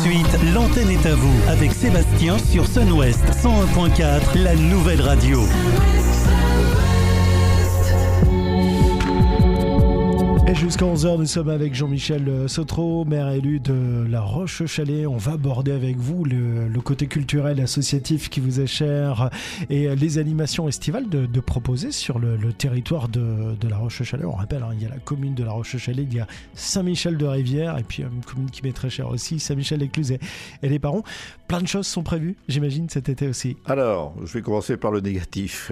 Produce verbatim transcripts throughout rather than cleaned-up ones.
suite, l'antenne est à vous avec Sébastien sur Sun-Ouest cent un point quatre, la nouvelle radio. Et jusqu'à onze heures, nous sommes avec Jean-Michel Sautreau, maire élu de La Roche-Chalais. On va aborder avec vous le, le côté culturel associatif qui vous est cher et les animations estivales de, de proposer sur le, le territoire de, de La Roche-Chalais. On rappelle, hein, il y a la commune de La Roche-Chalais, il y a Saint-Michel-de-Rivière et puis une commune qui m'est très chère aussi, Saint-Michel-d'Écluse et, et les Parents. Plein de choses sont prévues, j'imagine, cet été aussi. Alors, je vais commencer par le négatif.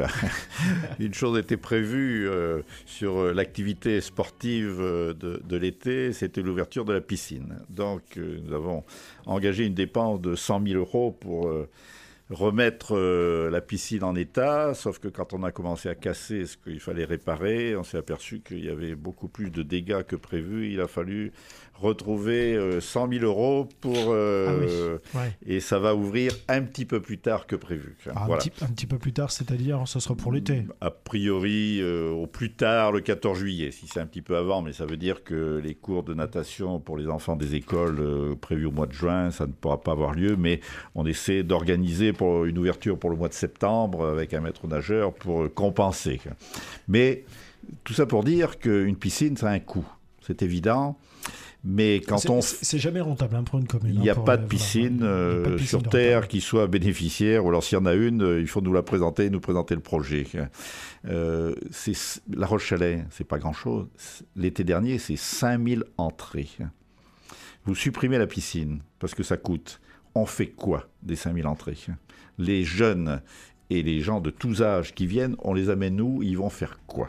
Une chose était prévue euh, sur l'activité sportive De, de l'été, c'était l'ouverture de la piscine. Donc, euh, nous avons engagé une dépense de cent mille euros pour euh, remettre euh, la piscine en état, sauf que quand on a commencé à casser ce qu'il fallait réparer, on s'est aperçu qu'il y avait beaucoup plus de dégâts que prévu. Il a fallu retrouver euh, cent mille euros pour... Euh, ah oui. Ouais. Et ça va ouvrir un petit peu plus tard que prévu. Ah, voilà. un, petit, un petit peu plus tard, c'est-à-dire, ce sera pour l'été. A priori, euh, au plus tard, le quatorze juillet, si c'est un petit peu avant, mais ça veut dire que les cours de natation pour les enfants des écoles euh, prévus au mois de juin, ça ne pourra pas avoir lieu, mais on essaie d'organiser pour une ouverture pour le mois de septembre avec un maître nageur pour compenser. Mais tout ça pour dire qu'une piscine, ça a un coût, c'est évident. Mais quand c'est, on... c'est jamais rentable hein, pour une commune. Il n'y a, hein, pas de piscine euh, pas de piscine sur Terre qui soit bénéficiaire, ou alors s'il y en a une, euh, il faut nous la présenter, nous présenter le projet. Euh, c'est, La Roche-Chalais, c'est pas grand-chose. L'été dernier, c'est cinq mille entrées. Vous supprimez la piscine parce que ça coûte. On fait quoi des cinq mille entrées? Les jeunes et les gens de tous âges qui viennent, on les amène où? Ils vont faire quoi?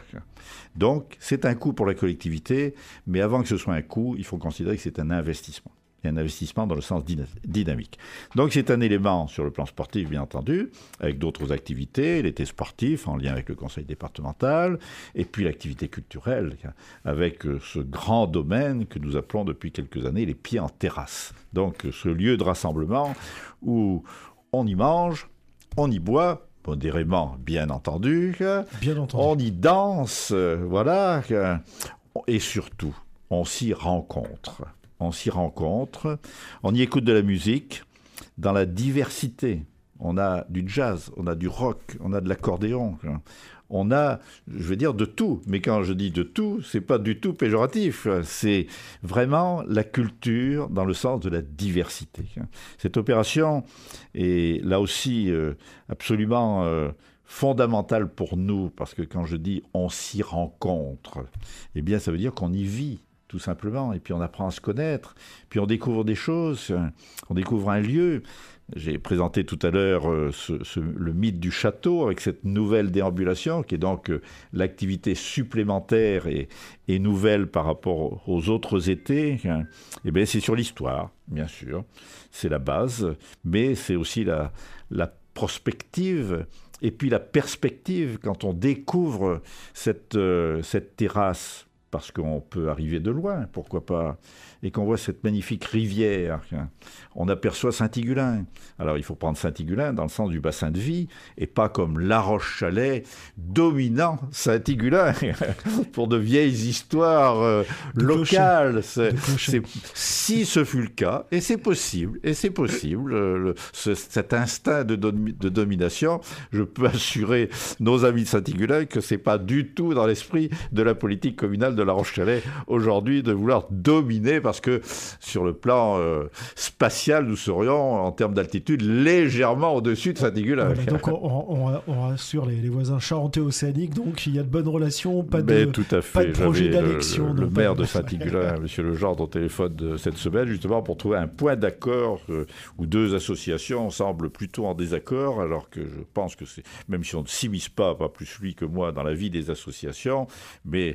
Donc, c'est un coût pour la collectivité, mais avant que ce soit un coût, il faut considérer que c'est un investissement. Et un investissement dans le sens dyna- dynamique. Donc, c'est un élément sur le plan sportif, bien entendu, avec d'autres activités, l'été sportif, en lien avec le conseil départemental, et puis l'activité culturelle, avec ce grand domaine que nous appelons depuis quelques années les pieds en terrasse. Donc, ce lieu de rassemblement où on y mange, on y boit, modérément, bien entendu. Bien entendu. On y danse, euh, voilà. Euh, et surtout, on s'y rencontre. On s'y rencontre. On y écoute de la musique dans la diversité. On a du jazz, on a du rock, on a de l'accordéon. On a, je veux dire, de tout. Mais quand je dis de tout, c'est pas du tout péjoratif. C'est vraiment la culture dans le sens de la diversité. Cette opération est là aussi euh, absolument euh, fondamentale pour nous, parce que quand je dis on s'y rencontre, eh bien ça veut dire qu'on y vit, tout simplement. Et puis on apprend à se connaître, puis on découvre des choses, on découvre un lieu. J'ai présenté tout à l'heure euh, ce, ce, le mythe du château avec cette nouvelle déambulation qui est donc euh, l'activité supplémentaire et, et nouvelle par rapport aux autres étés. Hein. Eh bien, c'est sur l'histoire, bien sûr. C'est la base, mais c'est aussi la, la prospective et puis la perspective quand on découvre cette, euh, cette terrasse. Parce qu'on peut arriver de loin, pourquoi pas, et qu'on voit cette magnifique rivière. On aperçoit Saint-Higulin. Alors, il faut prendre Saint-Higulin dans le sens du bassin de vie, et pas comme La Roche-Chalais dominant Saint-Higulin, pour de vieilles histoires euh, locales. C'est, c'est, si ce fut le cas, et c'est possible, et c'est possible, euh, le, ce, cet instinct de, domi- de domination, je peux assurer nos amis de Saint-Higulin que c'est pas du tout dans l'esprit de la politique communale de La Roche-Chalais aujourd'hui de vouloir dominer, parce que sur le plan euh, spatial, nous serions en termes d'altitude légèrement au-dessus de Saint-Higulin. Voilà, donc on, on, on rassure les, les voisins charentais-océaniques, donc il y a de bonnes relations, pas de, Mais tout à fait. pas de projet J'avais d'annexion. Le, le, le maire de pas... Saint-Higulin, M. Legendre, au téléphone de cette semaine, justement pour trouver un point d'accord euh, où deux associations semblent plutôt en désaccord, alors que je pense que c'est, même si on ne s'immisce pas, pas plus lui que moi, dans la vie des associations, mais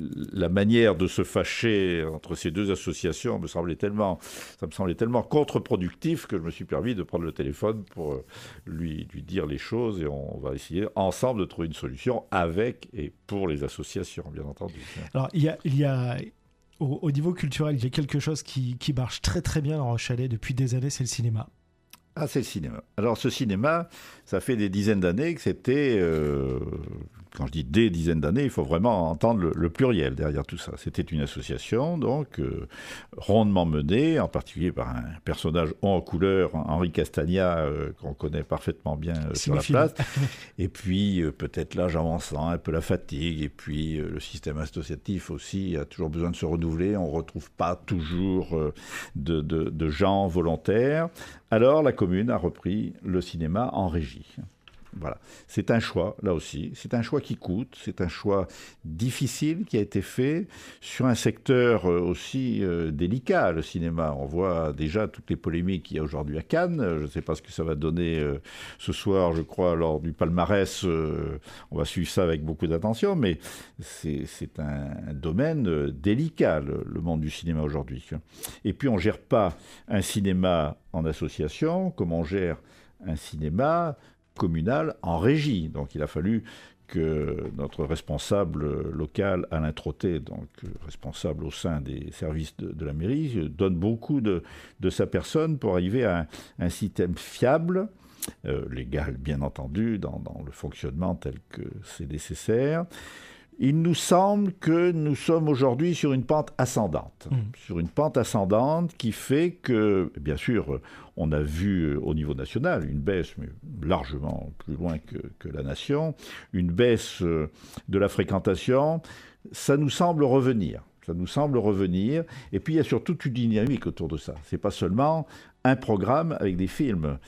la manière de se fâcher entre ces deux associations me semblait tellement, ça me semblait tellement contre-productif que je me suis permis de prendre le téléphone pour lui, lui dire les choses, et on va essayer ensemble de trouver une solution avec et pour les associations, bien entendu. Alors, il y a, il y a au, au niveau culturel, il y a quelque chose qui, qui marche très très bien en Roche-Chalais depuis des années, c'est le cinéma. Ah, c'est le cinéma. Alors, ce cinéma, ça fait des dizaines d'années que c'était euh, quand je dis des dizaines d'années, il faut vraiment entendre le, le pluriel derrière tout ça. C'était une association, donc, euh, rondement menée, en particulier par un personnage haut en couleur, Henri Castagna, euh, qu'on connaît parfaitement bien euh, sur la place. Et puis, euh, peut-être l'âge avançant, un peu la fatigue, et puis euh, le système associatif aussi a toujours besoin de se renouveler. On ne retrouve pas toujours euh, de, de, de gens volontaires. Alors, la commune a repris le cinéma en régie. Voilà. C'est un choix, là aussi. C'est un choix qui coûte. C'est un choix difficile qui a été fait sur un secteur aussi euh, délicat, le cinéma. On voit déjà toutes les polémiques qu'il y a aujourd'hui à Cannes. Je ne sais pas ce que ça va donner euh, ce soir, je crois, lors du palmarès. Euh, on va suivre ça avec beaucoup d'attention, mais c'est, c'est un, un domaine euh, délicat, le, le monde du cinéma aujourd'hui. Et puis, on ne gère pas un cinéma en association comme on gère un cinéma communal en régie. Donc il a fallu que notre responsable local, Alain Trottet, donc responsable au sein des services de, de la mairie, donne beaucoup de, de sa personne pour arriver à un, un système fiable, euh, légal bien entendu, dans, dans le fonctionnement tel que c'est nécessaire. Il nous semble que nous sommes aujourd'hui sur une pente ascendante, mmh. sur une pente ascendante qui fait que, bien sûr, on a vu au niveau national une baisse, mais largement plus loin que, que la nation, une baisse de la fréquentation. Ça nous semble revenir. Ça nous semble revenir. Et puis, il y a surtout toute une dynamique autour de ça. Ce n'est pas seulement un programme avec des films.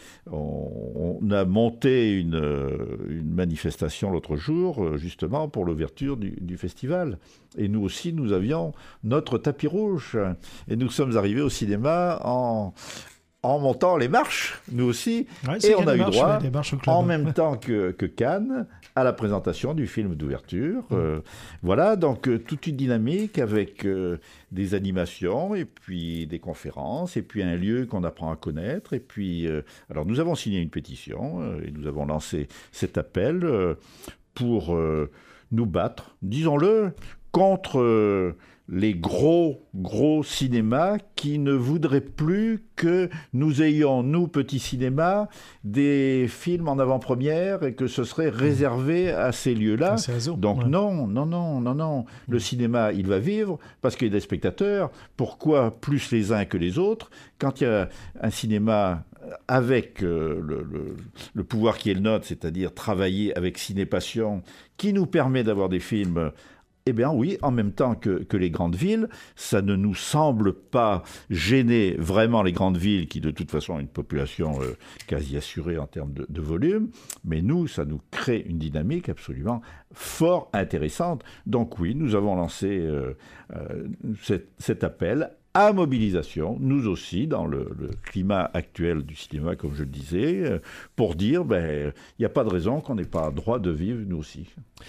On, on a monté une, une manifestation l'autre jour, justement, pour l'ouverture du, du festival. Et nous aussi, nous avions notre tapis rouge. Et nous sommes arrivés au cinéma en... en montant les marches, nous aussi, ouais, et on a eu marches, droit, en même temps que, que Cannes, à la présentation du film d'ouverture. Mmh. Euh, voilà, donc euh, toute une dynamique avec euh, des animations, et puis des conférences, et puis un lieu qu'on apprend à connaître. Et puis, euh, alors nous avons signé une pétition, euh, et nous avons lancé cet appel euh, pour euh, nous battre, disons-le, contre... Euh, les gros, gros cinémas qui ne voudraient plus que nous ayons, nous, petits cinémas, des films en avant-première et que ce serait réservé à ces lieux-là. Donc ouais. non, non, non, non, non. Le mmh. cinéma, il va vivre parce qu'il y a des spectateurs. Pourquoi plus les uns que les autres? Quand il y a un cinéma avec euh, le, le, le pouvoir qui est le nôtre, c'est-à-dire travailler avec Ciné Passion, qui nous permet d'avoir des films... Eh bien oui, en même temps que, que les grandes villes, ça ne nous semble pas gêner vraiment les grandes villes qui de toute façon ont une population euh, quasi assurée en termes de, de volume, mais nous, ça nous crée une dynamique absolument fort intéressante. Donc oui, nous avons lancé euh, euh, cet, cet appel à mobilisation, nous aussi, dans le, le climat actuel du cinéma, comme je le disais, euh, pour dire, ben, il n'y a pas de raison qu'on n'ait pas droit de vivre, nous aussi.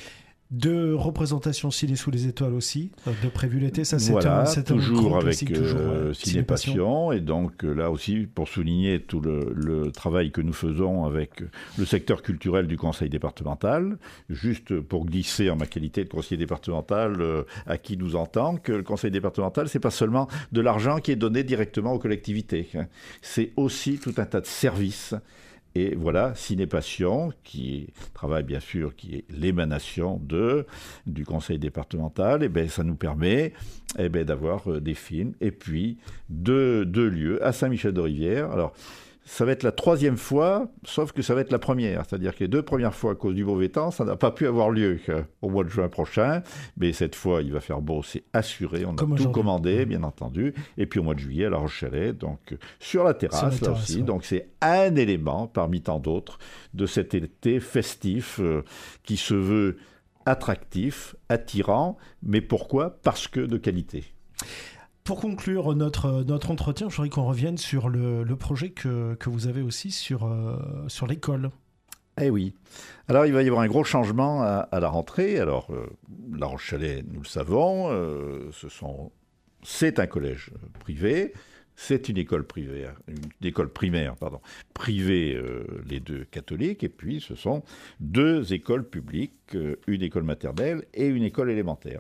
De représentation Ciné sous les étoiles aussi, de prévu l'été, ça c'est voilà, un, c'est toujours un avec classique, euh, toujours, Ciné Passion, et donc euh, là aussi pour souligner tout le, le travail que nous faisons avec le secteur culturel du conseil départemental, juste pour glisser en ma qualité de conseiller départemental euh, à qui nous entend, que le conseil départemental c'est pas seulement de l'argent qui est donné directement aux collectivités, hein. C'est aussi tout un tas de services. Et voilà, Ciné Passion, qui travaille bien sûr, qui est l'émanation de, du conseil départemental, et bien ça nous permet et bien, d'avoir des films, et puis deux, deux lieux à Saint-Michel-de-Rivière. Alors, ça va être la troisième fois, sauf que ça va être la première. C'est-à-dire que les deux premières fois, à cause du mauvais temps, ça n'a pas pu avoir lieu euh, au mois de juin prochain. Mais cette fois, il va faire beau, c'est assuré. On Comme a tout commandé, bien entendu. Et puis au mois de juillet, à La Roche-Chalais, donc euh, sur la terrasse, sur la terrasse là aussi. Ouais. Donc c'est un élément, parmi tant d'autres, de cet été festif euh, qui se veut attractif, attirant. Mais pourquoi? Parce que de qualité. Pour conclure notre, notre entretien, je voudrais qu'on revienne sur le, le projet que, que vous avez aussi sur, euh, sur l'école. Eh oui. Alors, il va y avoir un gros changement à, à la rentrée. Alors, euh, La Roche-Chalais, nous le savons, euh, ce sont, c'est un collège privé. C'est une école privée, une école primaire, pardon, privée, euh, les deux catholiques, et puis ce sont deux écoles publiques, euh, une école maternelle et une école élémentaire.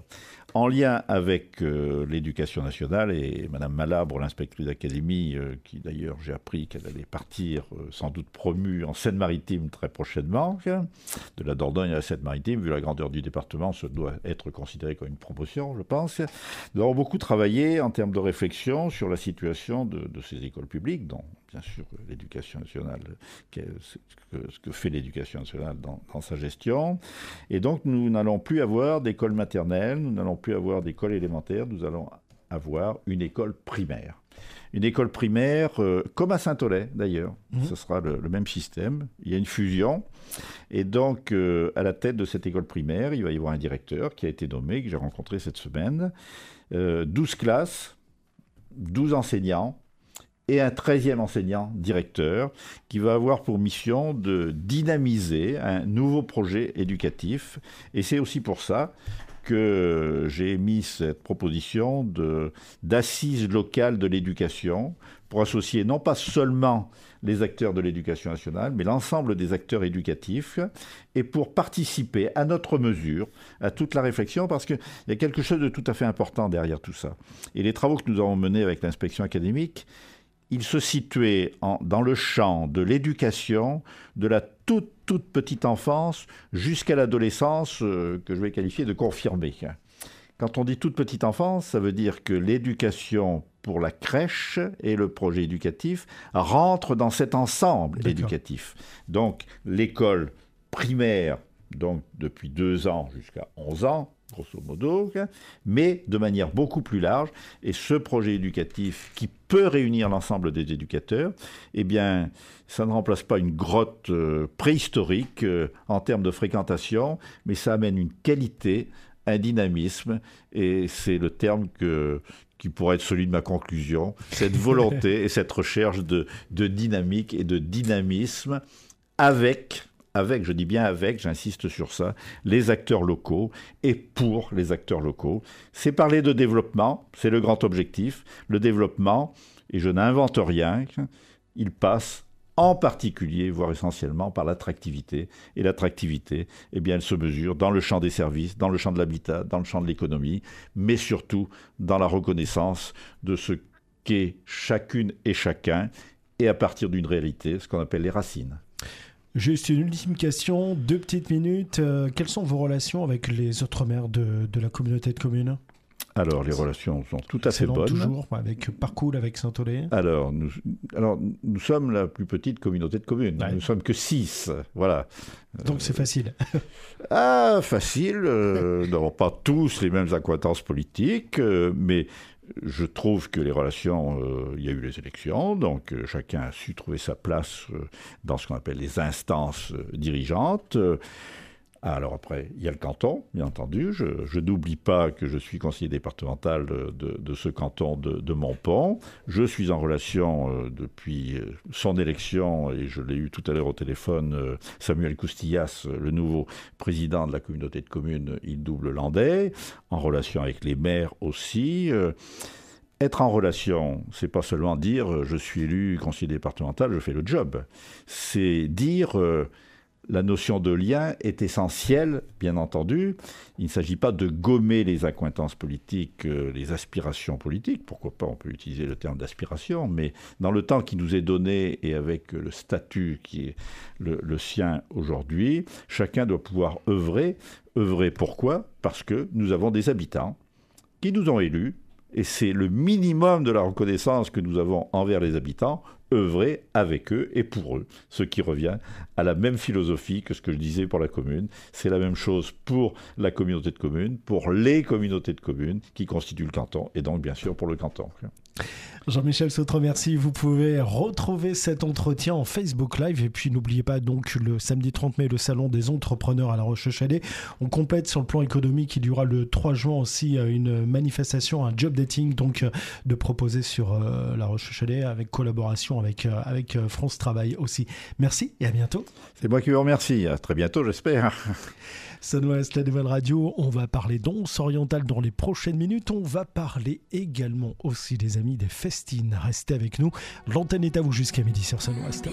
En lien avec euh, l'éducation nationale et Mme Malabre, l'inspectrice d'académie, euh, qui d'ailleurs j'ai appris qu'elle allait partir, euh, sans doute promue en Seine-Maritime très prochainement, de la Dordogne à la Seine-Maritime, vu la grandeur du département, ça doit être considéré comme une promotion, je pense. Nous avons beaucoup travaillé en termes de réflexion sur la situation de, de ces écoles publiques, dont bien sûr l'éducation nationale, ce que, ce que fait l'éducation nationale dans, dans sa gestion. Et donc nous n'allons plus avoir d'école maternelle, nous n'allons plus avoir d'école élémentaire, nous allons avoir une école primaire. Une école primaire, euh, comme à Saint-Aulay d'ailleurs, mmh. ce sera le, le même système. Il y a une fusion, et donc euh, à la tête de cette école primaire, il va y avoir un directeur qui a été nommé, que j'ai rencontré cette semaine, euh, douze classes, douze enseignants, et un treizième enseignant directeur qui va avoir pour mission de dynamiser un nouveau projet éducatif. Et c'est aussi pour ça que j'ai émis cette proposition de, d'assises locales de l'éducation pour associer non pas seulement les acteurs de l'éducation nationale, mais l'ensemble des acteurs éducatifs, et pour participer à notre mesure à toute la réflexion, parce qu'il y a quelque chose de tout à fait important derrière tout ça. Et les travaux que nous avons menés avec l'inspection académique, ils se situaient en, dans le champ de l'éducation de la toute, toute petite enfance jusqu'à l'adolescence, euh, que je vais qualifier de confirmée. Quand on dit toute petite enfance, ça veut dire que l'éducation pour la crèche et le projet éducatif rentrent dans cet ensemble D'accord. éducatif. Donc l'école primaire, donc depuis deux ans jusqu'à onze ans, grosso modo, mais de manière beaucoup plus large. Et ce projet éducatif qui peut réunir l'ensemble des éducateurs, eh bien, ça ne remplace pas une grotte euh, préhistorique euh, en termes de fréquentation, mais ça amène une qualité, un dynamisme, et c'est le terme que, qui pourrait être celui de ma conclusion, cette volonté et cette recherche de, de dynamique et de dynamisme avec... avec, je dis bien avec, j'insiste sur ça, les acteurs locaux et pour les acteurs locaux. C'est parler de développement, c'est le grand objectif. Le développement, et je n'invente rien, il passe en particulier, voire essentiellement, par l'attractivité. Et l'attractivité, eh bien, elle se mesure dans le champ des services, dans le champ de l'habitat, dans le champ de l'économie, mais surtout dans la reconnaissance de ce qu'est chacune et chacun, et à partir d'une réalité, ce qu'on appelle les racines. Juste une ultime question, deux petites minutes. Euh, quelles sont vos relations avec les autres maires de, de la communauté de communes ? Alors, les relations sont tout à fait Excellent, bonnes. toujours, avec Parcoul, avec Saint-Aulay. Alors nous, alors, nous sommes la plus petite communauté de communes. Ouais. Nous ne sommes que six, voilà. Donc c'est facile. Ah, facile. Euh, nous n'avons pas tous les mêmes accointances politiques, euh, mais... Je trouve que les relations, euh, il y a eu les élections, donc euh, chacun a su trouver sa place euh, dans ce qu'on appelle les instances euh, dirigeantes. Euh, alors après, il y a le canton, bien entendu. Je, je n'oublie pas que je suis conseiller départemental de, de, de ce canton de, de Montpont. Je suis en relation euh, depuis son élection, et je l'ai eu tout à l'heure au téléphone, euh, Samuel Coustillas, le nouveau président de la communauté de communes Île-Double-Landais, en relation avec les maires aussi. Euh, Être en relation, c'est pas seulement dire euh, je suis élu conseiller départemental, je fais le job. C'est dire euh, la notion de lien est essentielle, bien entendu. Il ne s'agit pas de gommer les accointances politiques, euh, les aspirations politiques. Pourquoi pas, on peut utiliser le terme d'aspiration, mais dans le temps qui nous est donné et avec le statut qui est le, le sien aujourd'hui, chacun doit pouvoir œuvrer. Œuvrer pourquoi ? Parce que nous avons des habitants qui nous ont élus, et c'est le minimum de la reconnaissance que nous avons envers les habitants, œuvrer avec eux et pour eux, ce qui revient à la même philosophie que ce que je disais pour la commune. C'est la même chose pour la communauté de communes, pour les communautés de communes qui constituent le canton, et donc bien sûr pour le canton. Jean-Michel Sautreau, merci. Vous pouvez retrouver cet entretien en Facebook Live. Et puis n'oubliez pas donc le samedi trente mai, le salon des entrepreneurs à La Roche-Chalais. On complète sur le plan économique. Il y aura le trois juin aussi une manifestation, un job dating, donc de proposer sur euh, La Roche-Chalais avec collaboration avec, euh, avec France Travail aussi. Merci et à bientôt. C'est moi qui vous remercie. À très bientôt, j'espère. Sun-Ouest, la nouvelle radio. On va parler d'Ons Oriental dans les prochaines minutes. On va parler également aussi des amis des festines. Restez avec nous. L'antenne est à vous jusqu'à midi sur Sun-Ouest.